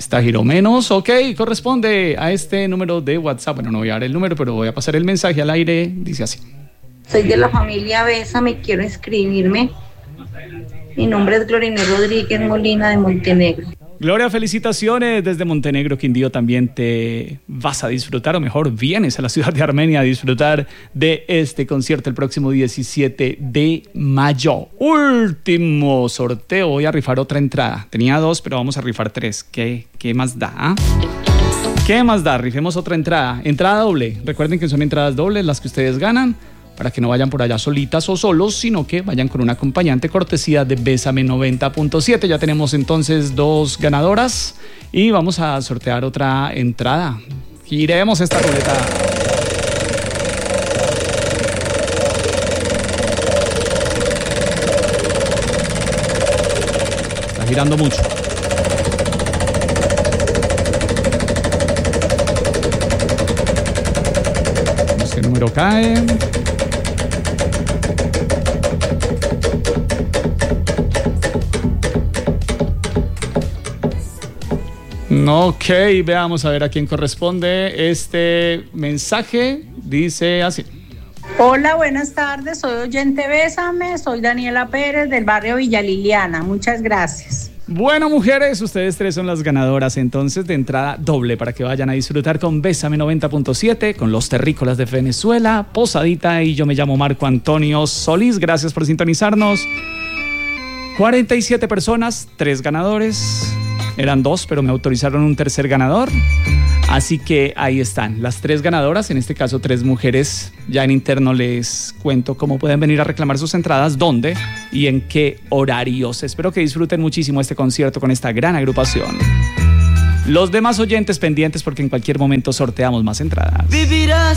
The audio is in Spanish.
Esta giró menos, ok, corresponde a este número de WhatsApp. Bueno, no voy a dar el número, pero voy a pasar el mensaje al aire. Dice así. Soy de la familia Bésame, quiero inscribirme. Mi nombre es Glorine Rodríguez Molina de Montenegro. Gloria, felicitaciones desde Montenegro, Quindío. También te vas a disfrutar, o mejor, vienes a la ciudad de Armenia a disfrutar de este concierto el próximo 17 de mayo. Último sorteo, voy a rifar otra entrada. Tenía 2, pero vamos a rifar 3. ¿Qué más da? ¿Qué más da? Rifemos otra entrada. Entrada doble. Recuerden que son entradas dobles las que ustedes ganan, para que no vayan por allá solitas o solos, sino que vayan con un acompañante, cortesía de Bésame 90.7. Ya tenemos entonces 2 ganadoras y vamos a sortear otra entrada. Giremos esta ruleta. Está girando mucho. Vemos qué número cae. Ok, veamos a ver a quién corresponde este mensaje. Dice así. Hola, buenas tardes, soy oyente Bésame, soy Daniela Pérez del barrio Villa Liliana, muchas gracias. Bueno, mujeres, ustedes 3 son las ganadoras entonces de entrada doble para que vayan a disfrutar con Bésame 90.7, con los terrícolas de Venezuela, Posadita, y yo me llamo Marco Antonio Solís. Gracias por sintonizarnos. 47 personas, 3 ganadores. Eran 2, pero me autorizaron un tercer ganador. Así que ahí están las 3 ganadoras, en este caso 3 mujeres. Ya en interno les cuento cómo pueden venir a reclamar sus entradas, dónde y en qué horarios. Espero que disfruten muchísimo este concierto con esta gran agrupación. Los demás oyentes pendientes porque en cualquier momento sorteamos más entradas. Vivirás